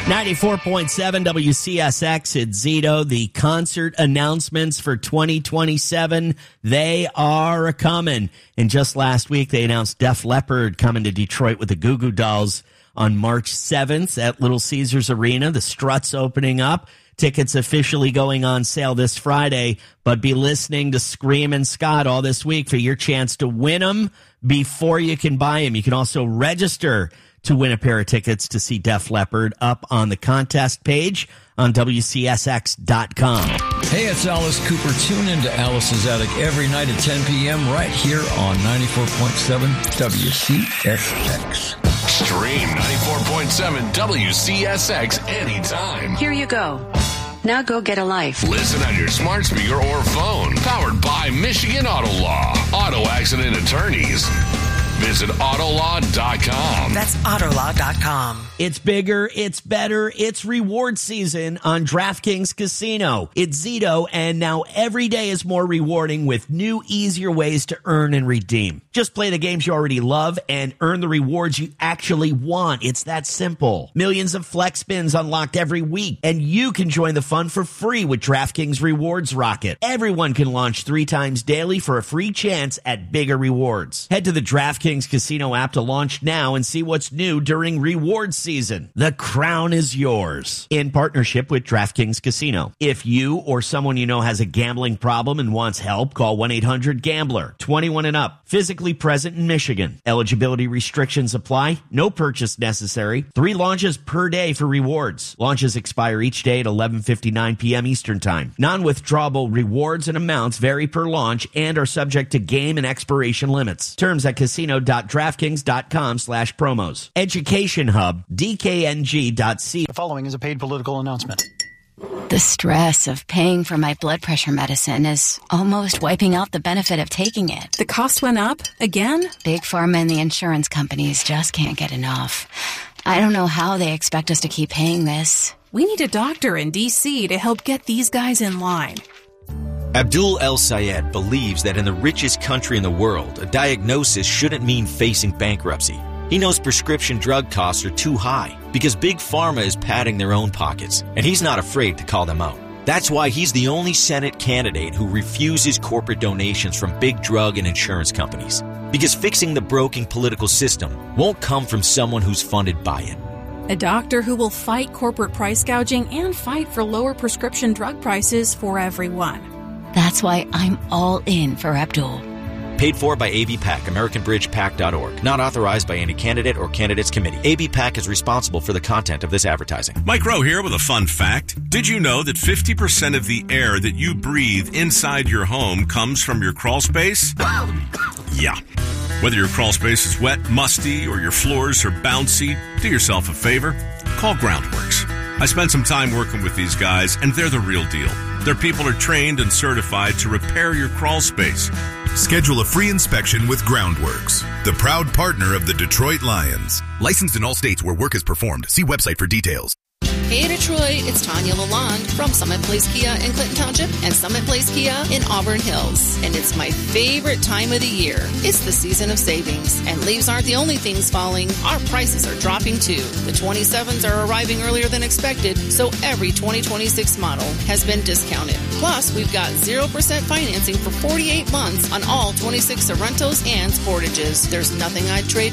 94.7 WCSX at Zito. The concert announcements for 2027, they are coming. And just last week, they announced Def Leppard coming to Detroit with the Goo Goo Dolls on March 7th at Little Caesars Arena. The Struts opening up. Tickets officially going on sale this Friday, but be listening to Screamin' Scott all this week for your chance to win them before you can buy them. You can also register to win a pair of tickets to see Def Leppard up on the contest page on WCSX.com. Hey, it's Alice Cooper. Tune into Alice's Attic every night at 10 p.m. right here on 94.7 WCSX. Stream 94.7 WCSX anytime. Here you go. Now go get a life. Listen on your smart speaker or phone. Powered by Michigan Auto Law. Auto accident attorneys. Visit Autolaw.com. That's Autolaw.com. It's bigger, it's better, it's reward season on DraftKings Casino. It's Zito, and now every day is more rewarding with new, easier ways to earn and redeem. Just play the games you already love and earn the rewards you actually want. It's that simple. Millions of flex spins unlocked every week, and you can join the fun for free with DraftKings Rewards Rocket. Everyone can launch 3 times daily for a free chance at bigger rewards. Head to the DraftKings Casino app to launch now and see what's new during rewards season. The crown is yours. In partnership with DraftKings Casino. If you or someone you know has a gambling problem and wants help, call 1-800-GAMBLER. 21 and up. Physically present in Michigan. Eligibility restrictions apply. No purchase necessary. 3 launches per day for rewards. Launches expire each day at 11:59 p.m. Eastern Time. Non-withdrawable rewards and amounts vary per launch and are subject to game and expiration limits. Terms at casino.draftkings.com/promos. Education Hub, DKNG.C. The following is a paid political announcement. The stress of paying for my blood pressure medicine is almost wiping out the benefit of taking it. The cost went up again? Big Pharma and the insurance companies just can't get enough. I don't know how they expect us to keep paying this. We need a doctor in D.C. to help get these guys in line. Abdul El Sayed believes that in the richest country in the world, a diagnosis shouldn't mean facing bankruptcy. He knows prescription drug costs are too high because Big Pharma is padding their own pockets, and he's not afraid to call them out. That's why he's the only Senate candidate who refuses corporate donations from big drug and insurance companies. Because fixing the broken political system won't come from someone who's funded by it. A doctor who will fight corporate price gouging and fight for lower prescription drug prices for everyone. That's why I'm all in for Abdul. Paid for by ABPAC, AmericanBridgePAC.org. Not authorized by any candidate or candidates committee. ABPAC is responsible for the content of this advertising. Mike Rowe here with a fun fact. Did you know that 50% of the air that you breathe inside your home comes from your crawl space? Yeah. Whether your crawl space is wet, musty, or your floors are bouncy, do yourself a favor. Call Groundworks. I spent some time working with these guys, and they're the real deal. Their people are trained and certified to repair your crawl space. Schedule a free inspection with Groundworks, the proud partner of the Detroit Lions. Licensed in all states where work is performed. See website for details. Hey Detroit, it's Tanya Lalonde from Summit Place Kia in Clinton Township and Summit Place Kia in Auburn Hills. And it's my favorite time of the year. It's the season of savings. And leaves aren't the only things falling. Our prices are dropping too. The 27s are arriving earlier than expected, so every 2026 model has been discounted. Plus, we've got 0% financing for 48 months on all 26 Sorrentos and Sportages. There's nothing I'd trade